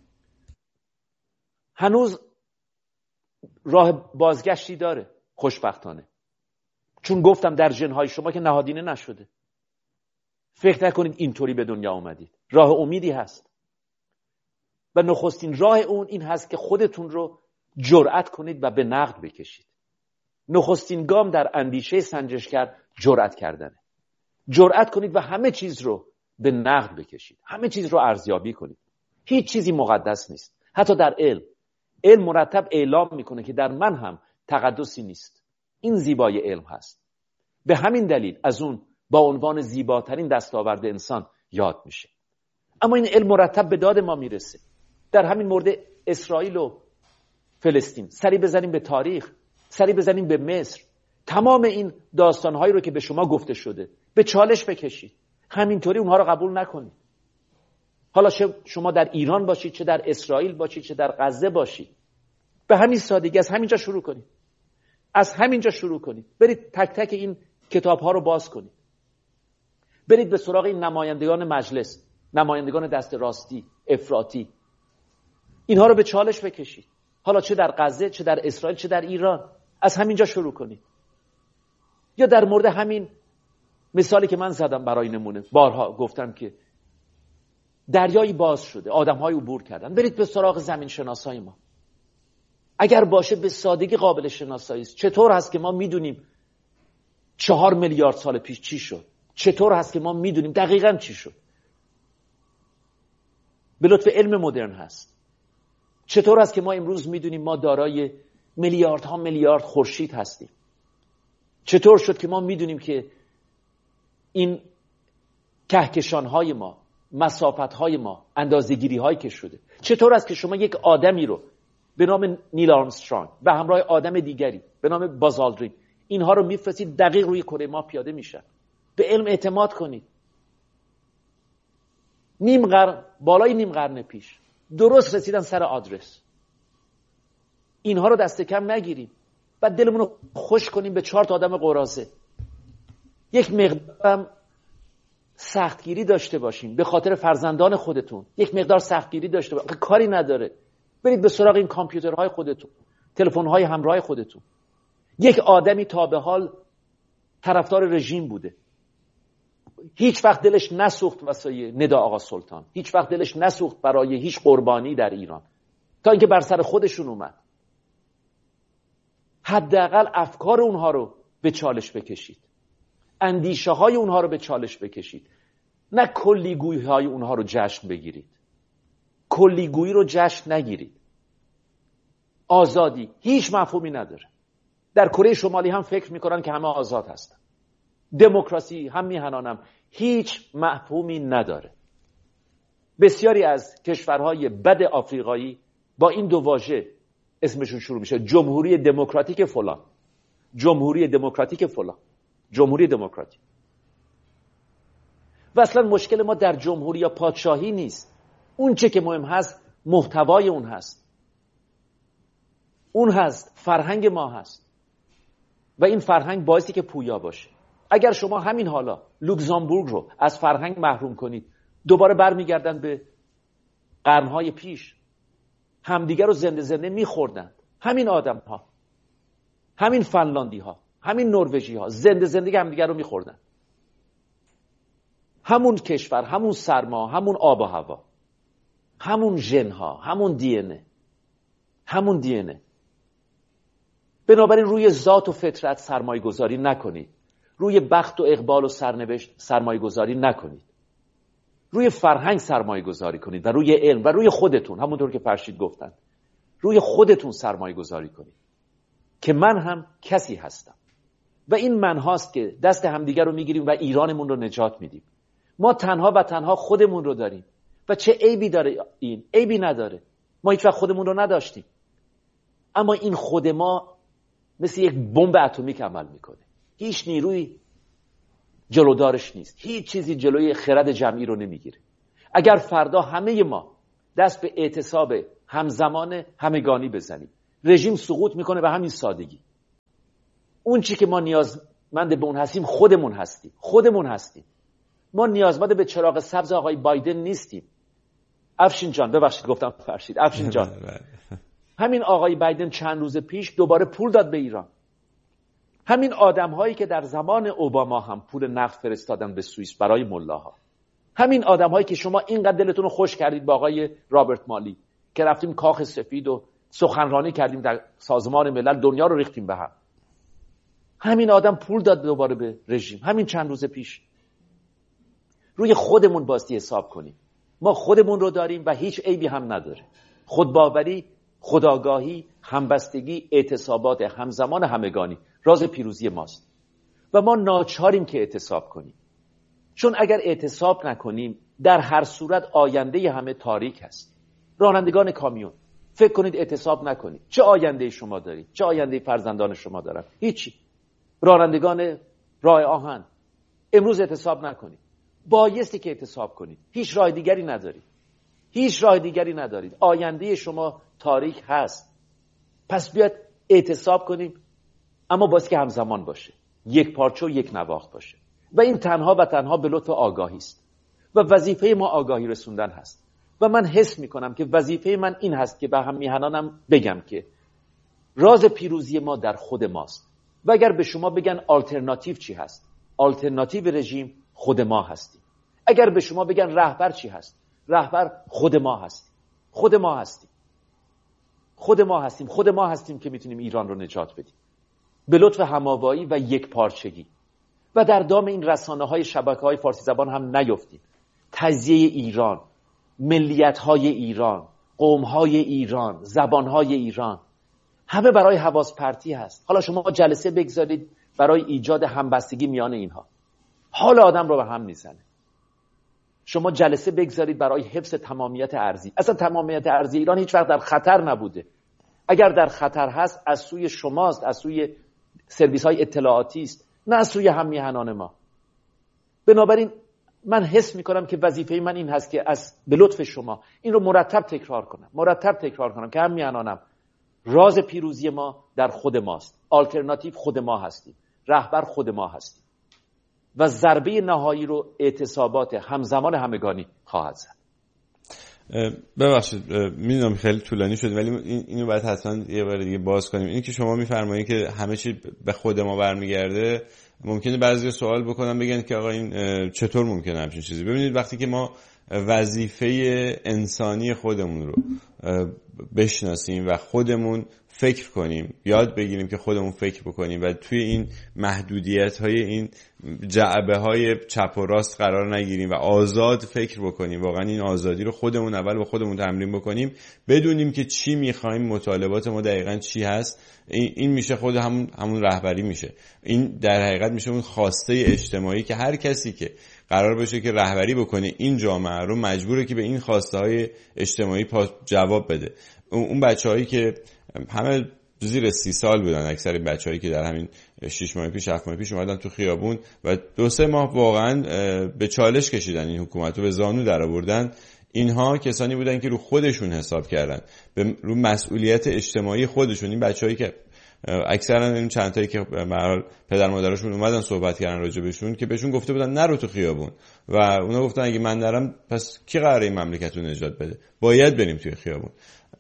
هنوز راه بازگشتی داره، خوشبختانه. چون گفتم در ژن‌های شما که نهادینه نشده. فکر نکنید اینطوری به دنیا اومدید. راه امیدی هست. و نخستین راه اون این هست که خودتون رو جرأت کنید و به نقد بکشید. نخستین گام در اندیشه سنجشگر جرأت کردنه. جرأت کنید و همه چیز رو به نقد بکشید. همه چیز رو ارزیابی کنید. هیچ چیزی مقدس نیست. حتی در علم مرتب اعلام میکنه که در من هم تقدسی نیست. این زیبای علم هست. به همین دلیل از اون با عنوان زیباترین دستاورد انسان یاد میشه. اما این علم مرتب به داد ما میرسه. در همین مورد اسرائیل و فلسطین سری بزنیم به تاریخ، سری بزنیم به مصر. تمام این داستانهایی رو که به شما گفته شده به چالش بکشید. همینطوری اونها رو قبول نکنید. حالا چه شما در ایران باشید، چه در اسرائیل باشید، چه در غزه باشید، به همین سادگی از همینجا شروع کنید. از همینجا شروع کنید. برید تک تک این کتاب‌ها رو باز کنید. برید به سراغ این نمایندگان مجلس، نمایندگان دست راستی، افراطی. اینها رو به چالش بکشید. حالا چه در غزه، چه در اسرائیل، چه در ایران. از همینجا شروع کنید. یا در مورد همین مثالی که من زدم برای نمونه، بارها گفتم که دریایی باز شده، آدم‌های عبور کردن. برید به سراغ زمین شناسای ما. اگر باشه به سادگی قابل شناسایی است. چطور هست که ما میدونیم 4 میلیارد سال پیش چی شد؟ چطور هست که ما میدونیم دقیقاً چی شد؟ به لطف علم مدرن هست. چطور هست که ما امروز میدونیم ما دارای میلیاردها میلیارد خورشید هستیم؟ چطور شد که ما میدونیم که این کهکشان‌های ما، مسافت‌های ما، اندازه‌گیری‌هایی که شده؟ چطور است که شما یک آدمی رو به نام نیل آرمسترانگ و همراه آدم دیگری به نام باز آلدرین اینها رو میفرستید دقیق روی کره ما پیاده میشن؟ به علم اعتماد کنید. بالای نیم قرن پیش درست رسیدن سر آدرس. اینها رو دست کم نگیریم. بعد دلمون رو خوش کنیم به 4 آدم قراضه. یک مقدارم سختگیری داشته باشین به خاطر فرزندان خودتون. یک مقدار سختگیری داشته باشین. کاری نداره. برید به سراغ این کامپیوترهای خودتون، تلفن‌های همراه خودتون. یک آدمی تا به حال طرفدار رژیم بوده. هیچ وقت دلش نسوخت واسه ندا آقا سلطان. هیچ وقت دلش نسوخت برای هیچ قربانی در ایران. تا اینکه بر سر خودشون اومد. حداقل افکار اونها رو به چالش بکشید. اندیشه های اونها رو به چالش بکشید. نه کلیگویی های اونها رو جشن بگیرید. کلیگویی رو جشن نگیرید. آزادی هیچ مفهومی نداره. در کره شمالی هم فکر میکنن که همه آزاد هستن. دموکراسی هم میهنانم هیچ مفهومی نداره. بسیاری از کشورهای بد آفریقایی با این 2 واژه اسمشون شروع میشه: جمهوری دموکراتیک فلان، جمهوری دموکراتیک فلان، جمهوری دموکراتیک. و اصلا مشکل ما در جمهوری یا پادشاهی نیست. اون چه که مهم هست محتوای اون هست. اون هست فرهنگ ما هست. و این فرهنگ باعثی که پویا باشه. اگر شما همین حالا لوکزامبورگ رو از فرهنگ محروم کنید، دوباره برمیگردن به قرنهای پیش. همدیگر رو زنده میخوردن. همین آدم ها، همین فنلاندی ها، همین نروژی ها زنده همدیگر رو میخوردن. همون کشور، همون سرما، همون آب و هوا، همون ژن ها، همون دی ان ای، همون دی ان ای. بنابراین روی ذات و فطرت سرمایه گذاری نکنید. روی بخت و اقبال و سرنوشت سرمایه گذاری نکنید. روی فرهنگ سرمایه گذاری کنید و روی علم و روی خودتون، همونطور که فرشید گفتن، روی خودتون سرمایه گذاری کنید که من هم کسی هستم. و این من هاست که دست همدیگر رو میگیریم و ایرانمون رو نجات میدیم. ما تنها و تنها خودمون رو داریم و چه عیبی داره این؟ عیبی نداره. ما هیچ وقت خودمون رو نداشتیم. اما این خود ما مثل یک بمب اتمیک عمل میکنه. هیچ نیروی جلودارش نیست. هیچ چیزی جلوی خرد جمعی رو نمیگیره. اگر فردا همه ما دست به اعتصاب همزمان همگانی بزنیم. رژیم سقوط میکنه به همین سادگی. اون چی که ما نیازمند به اون هستیم خودمون هستیم. ما نیازمند به چراغ سبز آقای بایدن نیستیم. افشین جان، ببخشید گفتم فرشید، افشین جان، همین آقای بایدن چند روز پیش دوباره پول داد به ایران. همین آدم هایی که در زمان اوباما هم پول نقد فرستادن به سوئیس برای ملاها، همین آدم هایی که شما اینقدر دلتون رو خوش کردید با آقای رابرت مالی که رفتیم کاخ سفید و سخنرانی کردیم در سازمان ملل، دنیا رو ریختیم به هم، همین آدم پول داد دوباره به رژیم همین چند روز پیش. روی خودمون باستی حساب کنیم. ما خودمون رو داریم و هیچ عیبی هم نداره. خودباوری، خودآگاهی، همبستگی، اعتصابات همزمان همگانی راز پیروزی ماست و ما ناچاریم که اعتصاب کنیم. چون اگر اعتصاب نکنیم در هر صورت آینده همه تاریک هست. رانندگان کامیون، فکر کنید اعتصاب نکنید، چه آینده شما دارید؟ چه آینده فرزندان شما دارن؟ هیچی. رانندگان راه آهن، امروز اعتصاب نکنید، بایستی که اعتصاب کنید. هیچ راه دیگری ندارید. آینده شما تاریک هست. پس بیاد اعتصاب کنیم، اما باید که همزمان باشه، یک پارچه و یک نواخت باشه و این تنها به لطف آگاهی است و وظیفه ما آگاهی رسوندن هست و من حس میکنم که وظیفه من این هست که به هم میهنانم بگم که راز پیروزی ما در خود ماست و اگر به شما بگن آلترناتیو چی هست، آلترناتیو رژیم خود ما هستیم. اگر به شما بگن رهبر چی هست، رهبر خود ما هستیم که میتونیم ایران رو نجات بدیم به لطف هماوایی و یک پارچگی و در دام این رسانه‌های شبکه‌های فارسی زبان هم نیفتیم. تجزیه ایران، ملیت‌های ایران، قوم‌های ایران، زبان‌های ایران، همه برای حواس پرتی هست. حالا شما جلسه بگذارید برای ایجاد همبستگی میان اینها، حال آدم رو به هم میزنه. شما جلسه بگذارید برای حفظ تمامیت ارضی. اصلا تمامیت ارضی ایران هیچ وقت در خطر نبوده. اگر در خطر هست از سوی شماست، از سوی سرویس‌های اطلاعاتی است، نه از سوی هم میهنان ما. بنابراین من حس میکنم که وظیفه من این هست که به لطف شما این رو مرتب تکرار کنم که هم میهنانم راز پیروزی ما در خود ماست. آلترناتیو خود ما هستیم، رهبر خود ما هستیم و ضربه نهایی رو اعتصابات همزمان همگانی خواهد زد. ببخشید میدونم خیلی طولانی شد ولی اینو باید حتما یه بار دیگه باز کنیم. اینی که شما میفرمایید که همه چی به خود ما برمیگرده، ممکنه بعضی سوال بکنن بگن که آقا این چطور ممکنه همچین چیزی؟ ببینید وقتی که ما وظیفه انسانی خودمون رو بشناسیم و خودمون فکر کنیم، یاد بگیریم که خودمون فکر بکنیم و توی این محدودیت‌های این جعبه‌های چپ و راست قرار نگیریم و آزاد فکر بکنیم، واقعا این آزادی رو خودمون اول با خودمون تمرین بکنیم، بدونیم که چی می‌خوایم، مطالبات ما دقیقاً چی هست، این میشه خود همون رهبری میشه. این در حقیقت میشه اون خواسته اجتماعی که هر کسی که قرار باشه که رهبری بکنه این جامعه رو مجبوره که به این خواسته‌های اجتماعی جواب بده. اون بچه‌هایی که همه زیر 30 سال بودن، اکثر بچه‌هایی که در همین 6 ماه پیش 7 ماه پیش اومدن تو خیابون و 2-3 ماه واقعا به چالش کشیدن این حکومت رو، به زانو در آوردن، اینها کسانی بودن که رو خودشون حساب کردن، رو مسئولیت اجتماعی خودشون. این بچه‌هایی که اکثرا این چند تایی که پدر مادرشون اومدن صحبت کردن راجع بهشون که بهشون گفته بودن نرو تو خیابون و اونا گفتن اگه من نرم پس کی قراره این مملکت رو نجات بده؟ باید بریم توی خیابون.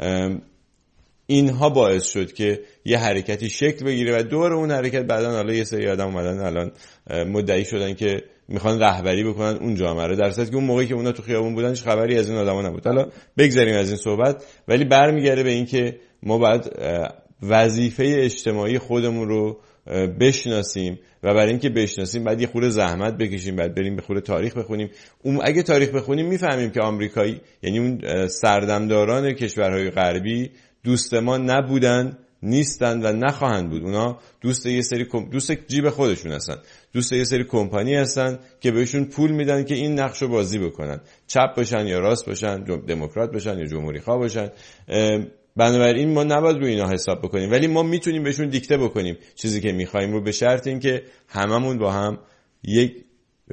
اینها باعث شد که یه حرکتی شکل بگیره و دور اون حرکت بعدن حالا یه سری آدم اومدن الان مدعی شدن که میخوان رهبری بکنن اون جامعه رو، در صورتی که اون موقعی که اونا تو خیابون بودن هیچ خبری از این آدما نبود. حالا بگذاریم از این صحبت، ولی برمیگره به این که ما باید وظیفه اجتماعی خودمون رو بشناسیم و برای اینکه بشناسیم بعد یه خورده زحمت بکشیم، بعد بریم به خورده تاریخ بخونیم. اگه تاریخ بخونیم میفهمیم که آمریکایی، یعنی اون سردمداران کشورهای غربی دوست ما نبودن، نیستن و نخواهند بود. اونا دوست جیب خودشون هستن، دوست یه سری کمپانی هستن که بهشون پول میدن که این نقشو بازی بکنن، چپ باشن یا راست باشن، دموکرات باشن یا جمهوری خواه باشن. بنابراین ما نباید روی اینا حساب بکنیم، ولی ما میتونیم بهشون دیکته بکنیم چیزی که میخوایم رو، به شرط اینکه هممون با هم یک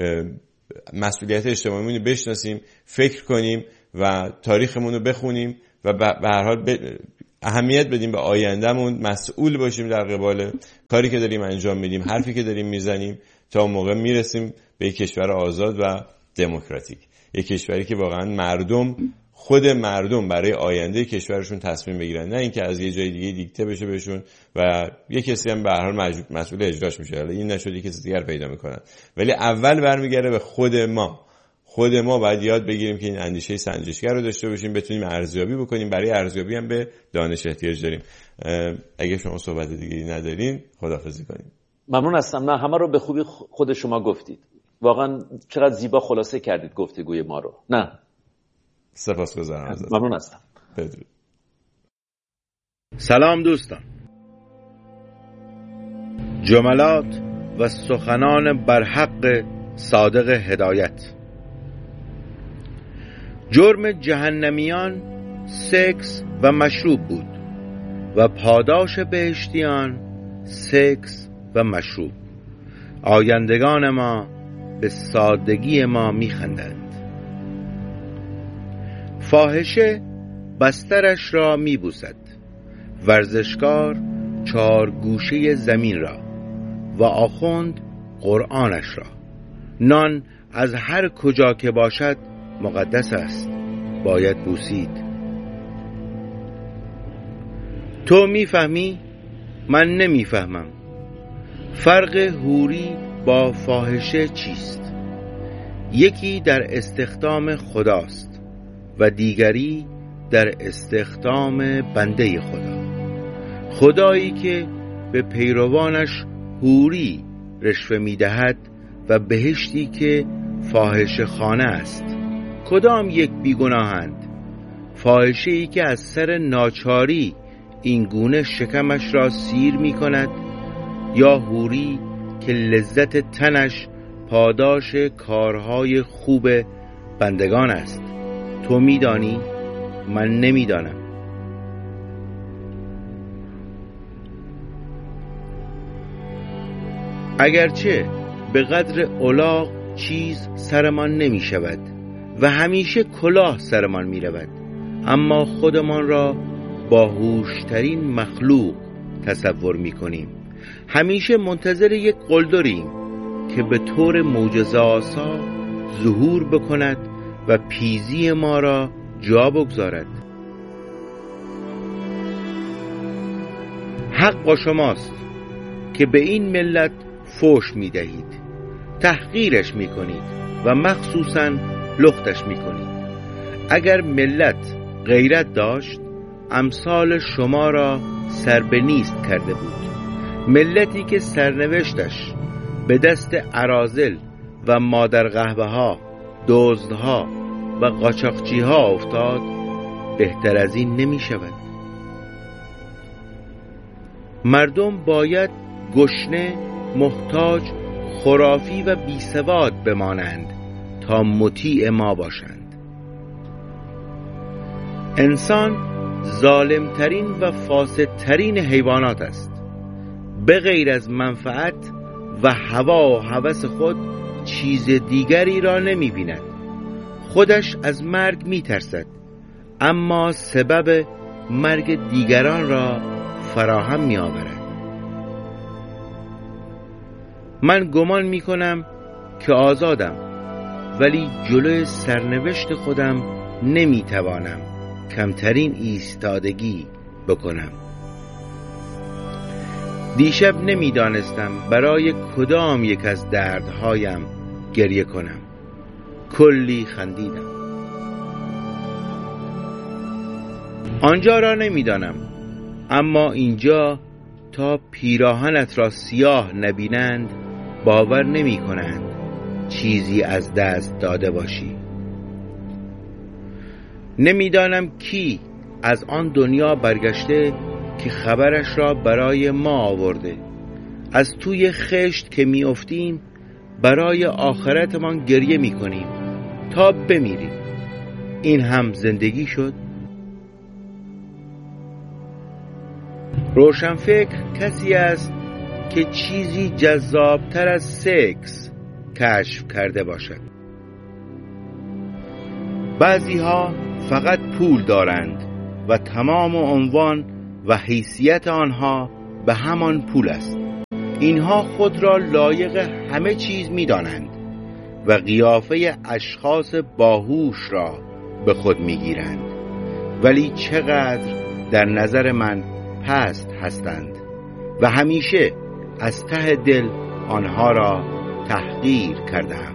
مسئولیت اجتماعیمون رو بشناسیم، فکر کنیم و تاریخمون رو بخونیم و به هر حال اهمیت بدیم به آیندهمون، مسئول باشیم در قبال کاری که داریم انجام میدیم، حرفی که داریم میزنیم، تا اون موقع میرسیم به یک کشور آزاد و دموکراتیک، یک کشوری که واقعا خود مردم برای آینده کشورشون تصمیم بگیرن، نه اینکه از یه جای دیگه دیکته بشه بهشون و یه کسی هم به هر حال مسئول اجراش میشه. حالا این نشد کسی دیگر پیدا میکنن، ولی اول برمیگره به خود ما باید یاد بگیریم که این اندیشه سنجشگر رو داشته باشیم، بتونیم ارزیابی بکنیم. برای ارزیابی هم به دانش احتیاج داریم. اگه شما صحبت دیگه‌ای ندارین خداحافظی کنیم. ممنون هستم. نه، همه رو به خوبی خود شما گفتید. واقعا چقدر زیبا خلاصه کردید گفتگوی ما رو. نه، سپاسگزارم ازت. ممنون هستم. بدرود. سلام دوستان. جملات و سخنان برحق صادق هدایت. جرم جهنمیان سکس و مشروب بود و پاداش بهشتیان سکس و مشروب. آیندگان ما به سادگی ما میخندند. فاحشه بسترش را میبوسد، ورزشکار 4 گوشه زمین را و آخوند قرآنش را. نان از هر کجا که باشد مقدس است، باید بوسید. تو میفهمی؟ من نمیفهمم. فرق حوری با فاحشه چیست؟ یکی در استخدام خداست و دیگری در استخدام بنده خدا. خدایی که به پیروانش حوری رشوه میدهد و بهشتی که فاحشه خانه است. کدام یک بیگناهند؟ فاحشه‌ای که از سر ناچاری این گونه شکمش را سیر می کند، یا حوری که لذت تنش پاداش کارهای خوب بندگان است؟ تو میدانی؟ من نمیدانم. اگرچه به قدر الاغ چیز سرمان نمی شود و همیشه کلاه سرمان می رود، اما خودمان را با هوشترین مخلوق تصور می کنیم. همیشه منتظر یک قلدریم که به طور معجزه‌آسا ظهور بکند و پیزی ما را جا بگذارد. حق با شماست که به این ملت فوش می دهید، تحقیرش می کنید و مخصوصاً لختش می کنید. اگر ملت غیرت داشت امثال شما را سر به نیست کرده بود. ملتی که سرنوشتش به دست اراذل و مادر قهوه ها، دزدها و قاچاقچی ها افتاد، بهتر از این نمی شود. مردم باید گشنه، محتاج، خرافی و بیسواد بمانند تا مطیع ما باشند. انسان ظالمترین و فاسدترین حیوانات است. به غیر از منفعت و هوا و هوس خود چیز دیگری را نمی بیند. خودش از مرگ می ترسد، اما سبب مرگ دیگران را فراهم می آورد. من گمان می کنم که آزادم، ولی جلوی سرنوشت خودم نمی توانم کمترین ایستادگی بکنم. دیشب نمی دانستم برای کدام یک از دردهایم گریه کنم. کلی خندیدم. آنجا را نمی دانم، اما اینجا تا پیراهنت را سیاه نبینند باور نمی کنند چیزی از دست داده باشی. نمیدانم کی از آن دنیا برگشته که خبرش را برای ما آورده. از توی خشت که می افتیم برای آخرتمان گریه می کنیم تا بمیریم. این هم زندگی شد؟ روشنفکر کسی است که چیزی جذابتر از سکس کشف کرده باشد. بعضی ها فقط پول دارند و تمام عنوان و حیثیت آنها به همان پول است. اینها خود را لایق همه چیز می دانند و قیافه اشخاص باهوش را به خود می گیرند، ولی چقدر در نظر من پست هستند و همیشه از ته دل آنها را تحقیر کردم.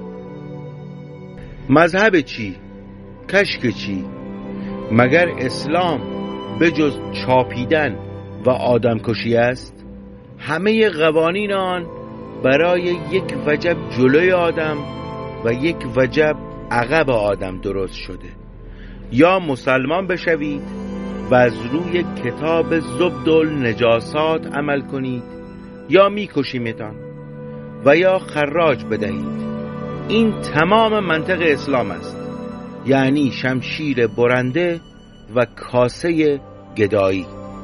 مذهب چی؟ کشک چی؟ مگر اسلام به جز چاپیدن و آدمکشی است؟ همه قوانین آن برای یک وجب جلوی آدم و یک وجب عقب آدم درست شده. یا مسلمان بشوید و از روی کتاب زبد النجاسات عمل کنید، یا میکشیمتان و یا خراج بدهید. این تمام منطق اسلام است، یعنی شمشیر برنده و کاسه گدایی.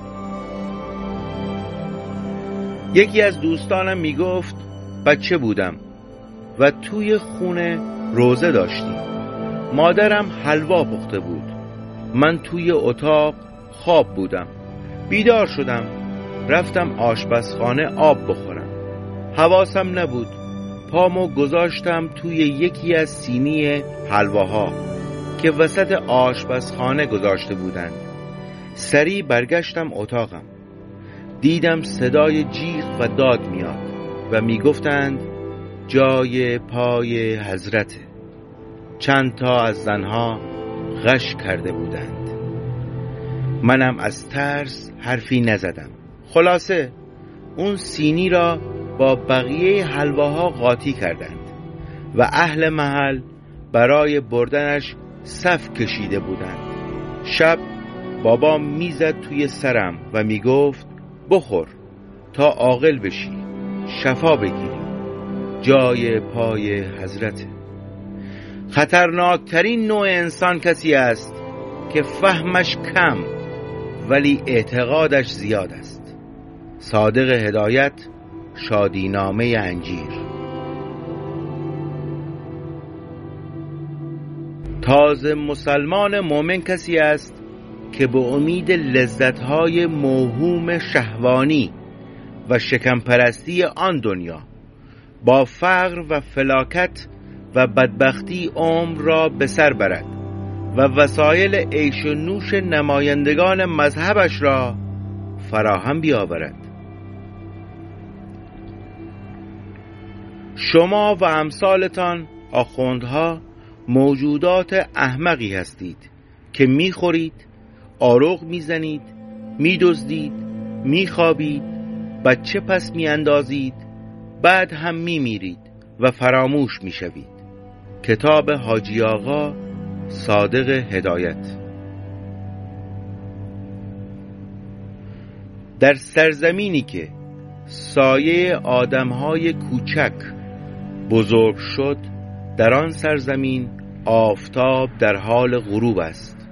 یکی از دوستانم میگفت بچه بودم و توی خونه روزه داشتیم. مادرم حلوا پخته بود. من توی اتاق خواب بودم. بیدار شدم، رفتم آشپزخانه آب بخورم. حواسم نبود. پامو گذاشتم توی یکی از سینی حلواها که وسط آشپزخانه گذاشته بودند. سریع برگشتم اتاقم. دیدم صدای جیغ و داد میاد و میگفتند جای پای حضرته. چند تا از زنها غش کرده بودند. منم از ترس حرفی نزدم. خلاصه اون سینی را با بقیه حلواها قاطی کردند و اهل محل برای بردنش صف کشیده بودند. شب بابا میزد توی سرم و میگفت بخور تا عاقل بشی، شفا بگیری، جای پای حضرته. خطرناکترین نوع انسان کسی است که فهمش کم ولی اعتقادش زیاد است. صادق هدایت، شادینامه انجیر. تازه مسلمان مومن کسی است که به امید لذت‌های موهوم شهوانی و شکمپرستی آن دنیا با فقر و فلاکت و بدبختی عمر را به سر برد و وسایل عیش و نوش نمایندگان مذهبش را فراهم بیاورد. شما و امثالتان آخوندها موجودات احمقی هستید که میخورید، آروغ میزنید، میدزدید، میخوابید، بچه پس میاندازید، بعد هم میمیرید و فراموش میشوید. کتاب حاجی آقا، صادق هدایت. در سرزمینی که سایه آدمهای کوچک بزرگ شد، در آن سرزمین آفتاب در حال غروب است.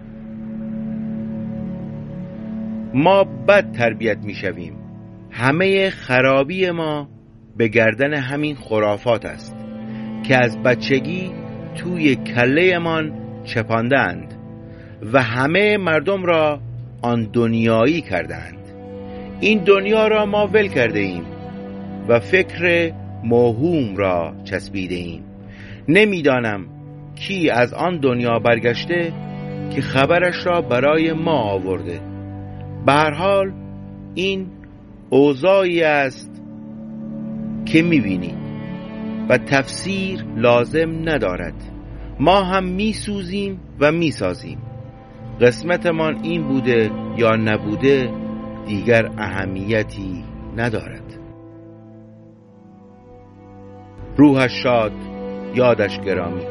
ما بد تربیت می شویم. همه خرابی ما به گردن همین خرافات است که از بچگی توی کله من چپاندند و همه مردم را آن دنیایی کردند. این دنیا را ما ول کرده ایم و فکر موهوم را چسبیده ایم. نمیدانم کی از آن دنیا برگشته که خبرش را برای ما آورده. به هر حال این اوضاعی است که میبینید و تفسیر لازم ندارد. ما هم میسوزیم و میسازیم. قسمتمان این بوده یا نبوده دیگر اهمیتی ندارد. روحش شاد، یادش گرامی.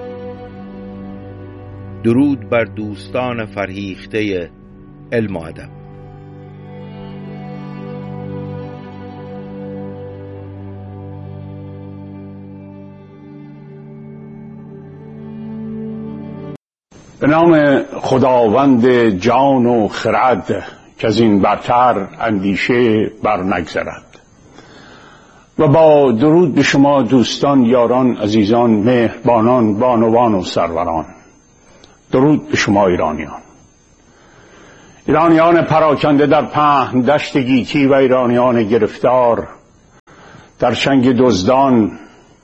درود بر دوستان فرهیخته علم و ادب. به نام خداوند جان و خرد که از این برتر اندیشه بر نگذرد. و با درود به شما دوستان، یاران، عزیزان، مهربانان، بانوان و سروران. درود به شما ایرانیان. ایرانیان پراکنده در پهن دشت گیتی و ایرانیان گرفتار در چنگ دزدان،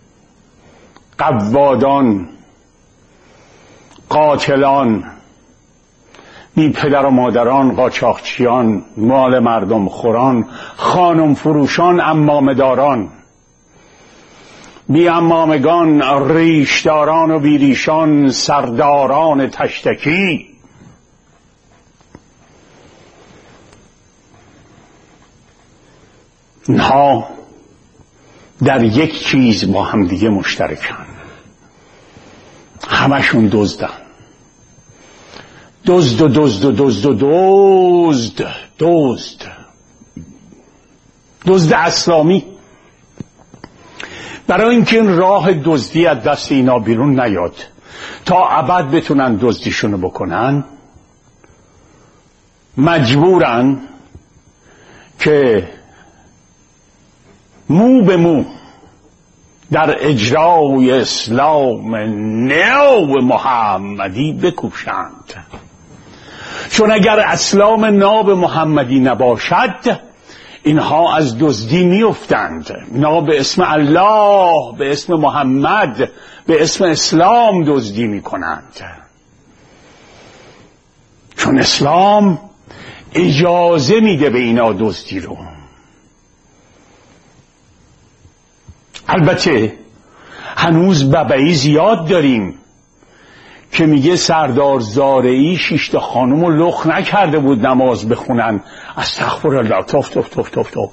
قوادان، قاتلان، بی پدر و مادران، قاچاقچیان، مال مردم خوران، خانم فروشان، عمامه‌داران، بی عمامگان، ریشداران و بیریشان، سرداران تشتکی، اینها در یک چیز با هم دیگه مشترکن، همشون دزدن. دزد و دزد و دزد و دزد دزد دزد اسلامی. برای اینکه این راه دزدی از دست اینا بیرون نیاد، تا ابد بتونن دزدیشونو بکنن، مجبورن که مو به مو در اجرای اسلام نو محمدی بکوشند. چون اگر اسلام ناب محمدی نباشد، اینها از دزدی میافتند. اینها به اسم الله، به اسم محمد، به اسم اسلام دزدی میکنند، چون اسلام اجازه میده به اینا دزدی رو. البته هنوز ببعی زیاد داریم که میگه سردار زارعی 6 تا خانم رو لخ نکرده بود نماز بخونن. استغفرالله. توف توف توف توف توف.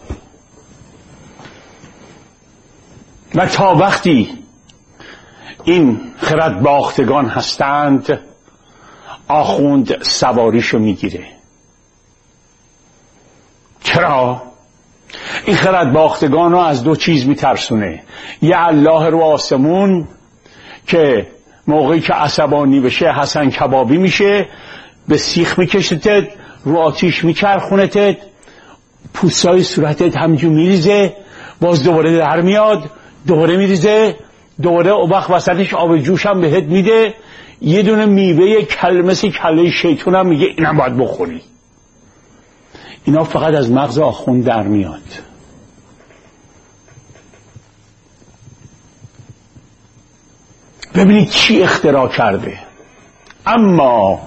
و تا وقتی این خرد باختگان هستند، آخوند سواریشو میگیره. چرا؟ این خرد باختگان رو از دو چیز میترسونه. یه الله رو آسمون که موقعی که عصبانی بشه حسن کبابی میشه، به سیخ میکشتت، رو آتیش میچرخونتت، پوستای صورتت همینجور میریزه، باز دوباره در میاد، دوباره میریزه، دوباره او وقت وسطش آب جوش هم بهت میده، یه دونه میوه مثل کله شیطون هم میگه اینم باید بخوری. اینا فقط از مغز آخوند در میاد. ببینید چی اختراع کرده. اما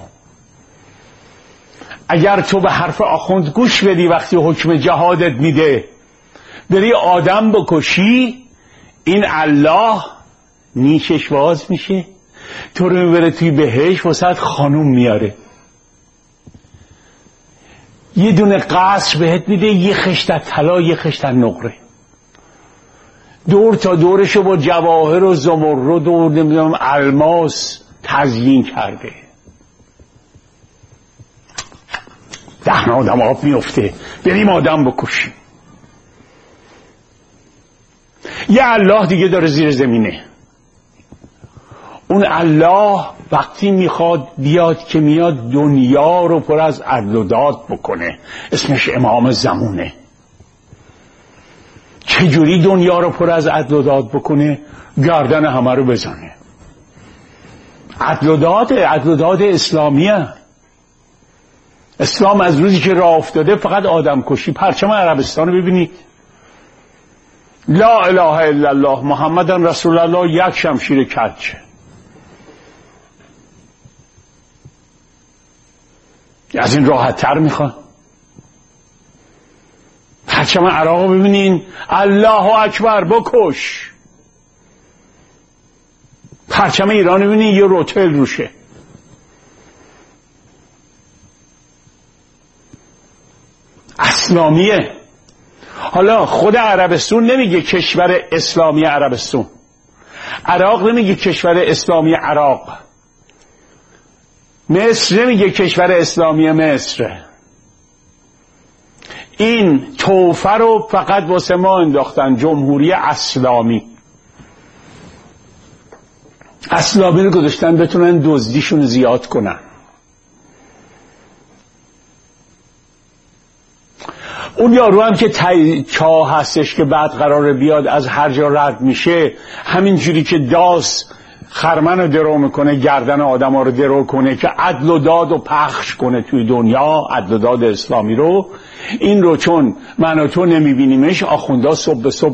اگر تو به حرف آخوند گوش بدی وقتی حکم جهادت میده بری آدم بکشی، این الله نیشش باز میشه، تو رو میبره توی بهشت، واسه خانوم میاره، یه دونه قصر بهت میده، یه خشت طلا، یه خشت نقره، دور تا دورشو با جواهر و زمرد و نمیدونم الماس تزیین کرده. دهن آدم آب میفته، بریم آدم بکشیم. یه الله دیگه داره زیر زمینه. اون الله وقتی میخواد بیاد که میاد دنیا رو پر از عدل و داد بکنه. اسمش امام زمونه. چجوری دنیا رو پر از عدل و داد بکنه؟ گردن همه رو بزنه. عدل و داد اسلامیه. اسلام از روزی که راه افتاده فقط آدم کشی. پرچم عربستان رو ببینید، لا اله الا الله محمد رسول الله، یک شمشیر کج. از این راحت تر میخوان. پرچم عراق رو ببینین، الله اکبر بکش. پرچم ایران رو ببینین، یه روتل روشه. اسلامیه. حالا خود عربستان نمیگه کشور اسلامی عربستان، عراق نمیگه کشور اسلامی عراق، مصر نمیگه کشور اسلامی مصر. این توفه رو فقط واسه ما انداختن، جمهوری اسلامی. اسلامی رو گذاشتن بتونن دزدیشون زیاد کنن. اون یارو هم که چاه هستش که بعد قراره بیاد از هر جا رد میشه، همین جوری که داس خرمن رو درو میکنه، گردن آدم ها رو درو کنه که عدل و داد و پخش کنه توی دنیا، عدل و داد اسلامی رو. این رو چون من و تو نمیبینیمش، آخوندا صبح به صبح